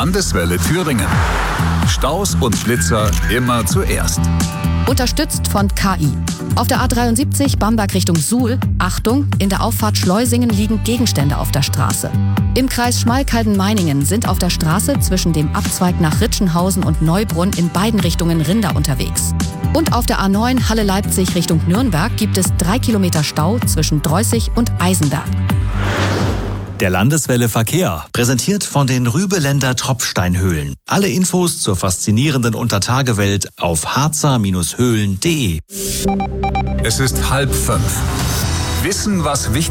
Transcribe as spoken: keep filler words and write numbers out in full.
Landeswelle Thüringen. Staus und Schlitzer immer zuerst. Unterstützt von K I. Auf der A dreiundsiebzig Bamberg Richtung Suhl, Achtung, in der Auffahrt Schleusingen liegen Gegenstände auf der Straße. Im Kreis Schmalkalden-Meiningen sind auf der Straße zwischen dem Abzweig nach Ritschenhausen und Neubrunn in beiden Richtungen Rinder unterwegs. Und auf der A neun Halle-Leipzig Richtung Nürnberg gibt es drei Kilometer Stau zwischen Dreußig und Eisenberg. Der Landeswelle Verkehr, präsentiert von den Rübeländer Tropfsteinhöhlen. Alle Infos zur faszinierenden Untertagewelt auf harzer Höhlen punkt de. Es ist halb fünf. Wissen, was wichtig